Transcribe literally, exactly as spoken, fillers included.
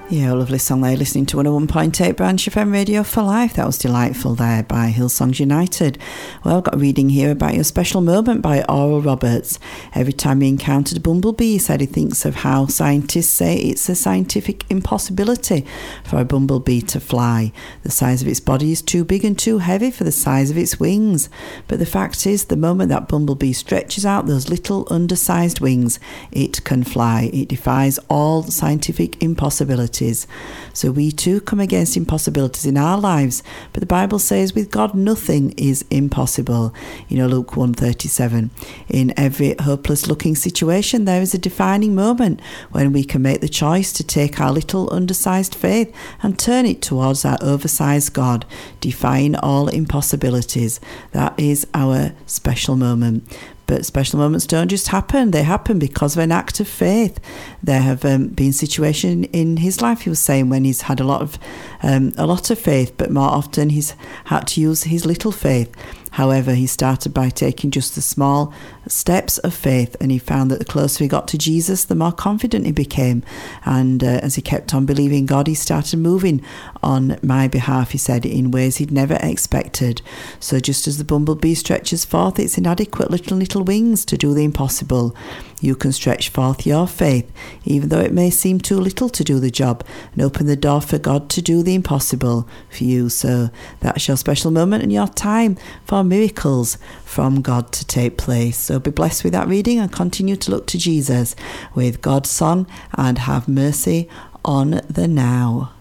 Yeah, a lovely song there, listening to one oh one point eight Branch F M Radio for Life. That was delightful there by Hillsongs United. Well, I've got a reading here about your special moment by Oral Roberts. Every time he encountered a bumblebee, he said he thinks of how scientists say it's a scientific impossibility for a bumblebee to fly. The size of its body is too big and too heavy for the size of its wings. But the fact is, the moment that bumblebee stretches out those little undersized wings, it can fly. It defies all scientific impossibilities. So we too come against impossibilities in our lives, but the Bible says with God nothing is impossible. You know, Luke one thirty-seven. In every hopeless looking situation there is a defining moment when we can make the choice to take our little undersized faith and turn it towards our oversized God, defying all impossibilities. That is our special moment. But special moments don't just happen. They happen because of an act of faith. There have um, been situations in his life, he was saying, when he's had a lot of um, a lot of faith, but more often he's had to use his little faith. However, he started by taking just the small steps of faith, and he found that the closer he got to Jesus, the more confident he became. And uh, as he kept on believing God, he started moving on my behalf, he said, in ways he'd never expected. So just as the bumblebee stretches forth its inadequate little little wings to do the impossible, you can stretch forth your faith, even though it may seem too little to do the job, and open the door for God to do the impossible for you. So that's your special moment and your time for miracles from God to take place. So be blessed with that reading and continue to look to Jesus with God's song and have mercy on the now.